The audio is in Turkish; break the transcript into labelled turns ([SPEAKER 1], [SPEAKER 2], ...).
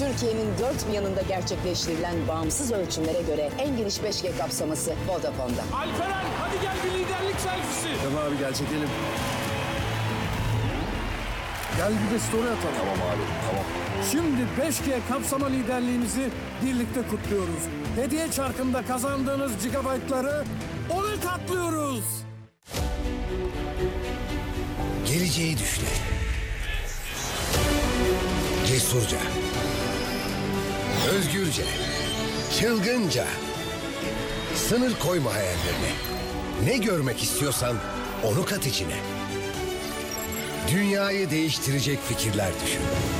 [SPEAKER 1] Türkiye'nin dört bir yanında gerçekleştirilen bağımsız ölçümlere göre en geniş 5G kapsaması Vodafone'da.
[SPEAKER 2] Alperen hadi gel bir liderlik selfisi.
[SPEAKER 3] Tamam abi gel çekelim. Gel bir de story atalım.
[SPEAKER 4] Tamam abi, tamam.
[SPEAKER 3] Şimdi 5G kapsama liderliğimizi birlikte kutluyoruz. Hediye çarkında kazandığınız gigabaytları 10'a katlıyoruz.
[SPEAKER 5] Geleceği düşle. Cesurca. Özgürce. Çılgınca. Sınır koyma hayallerine. Ne görmek istiyorsan onu kat içine. Dünyayı değiştirecek fikirler düşün.